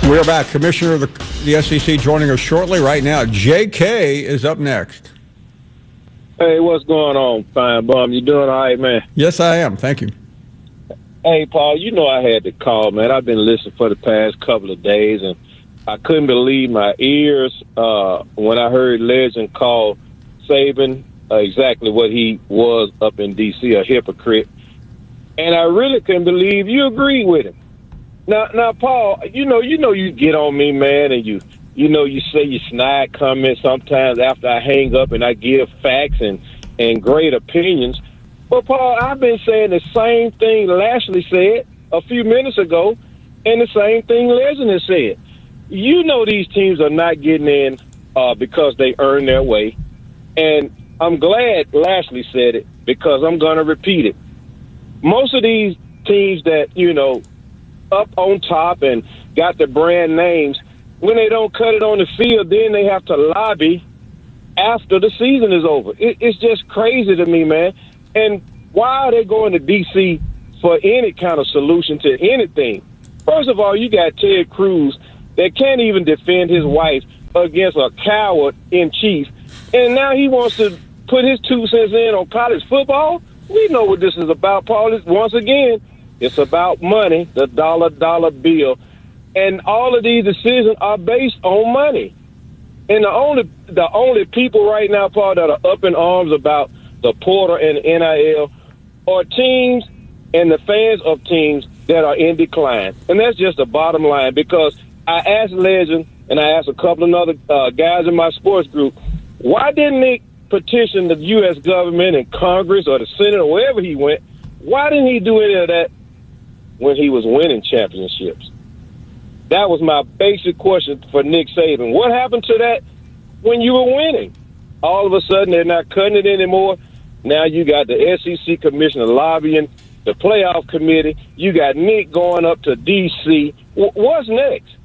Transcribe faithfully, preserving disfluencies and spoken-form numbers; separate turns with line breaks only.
We're back. Commissioner of the, the S E C joining us shortly. Right now, J K is up next.
Hey, what's going on, Fine Bum? You doing all right, man?
Yes, I am. Thank you.
Hey, Paul, you know I had to call, man. I've been listening for the past couple of days, and I couldn't believe my ears uh, when I heard Legend call Saban uh, exactly what he was up in D C, a hypocrite. And I really couldn't believe you agreed with him. Now, now, Paul, you know, you know, you get on me, man, and you, you know, you say your snide comments sometimes after I hang up and I give facts and, and great opinions. But, Paul, I've been saying the same thing Lashley said a few minutes ago and the same thing Legend has said. You know these teams are not getting in uh, because they earn their way. And I'm glad Lashley said it because I'm going to repeat it. Most of these teams that, you know, up on top and got the brand names, when they don't cut it on the field, then they have to lobby after the season is over. It, it's just crazy to me, man. And why are they going to D C for any kind of solution to anything? First of all, you got Ted Cruz that can't even defend his wife against a coward in chief. And now he wants to put his two cents in on college football. We know what this is about, Paul. Once again, it's about money, the dollar, dollar bill. And all of these decisions are based on money. And the only the only people right now, Paul, that are up in arms about the portal and N I L are teams and the fans of teams that are in decline. And that's just the bottom line, because I asked Legend and I asked a couple of other uh, guys in my sports group, why didn't they petition the U S government and Congress or the Senate or wherever he went? Why didn't he do any of that when he was winning championships? That was my basic question for Nick Saban. What happened to that when you were winning? All of a sudden, they're not cutting it anymore. Now you got the S E C commissioner lobbying, the playoff committee. You got Nick going up to D C. W- what's next?